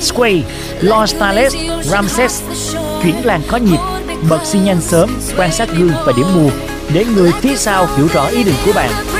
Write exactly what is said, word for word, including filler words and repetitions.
Sway, Lon Stanley, Ramses. Chuyển làn có nhịp, bật xi nhan sớm, quan sát gương và điểm mù để người phía sau hiểu rõ ý định của bạn.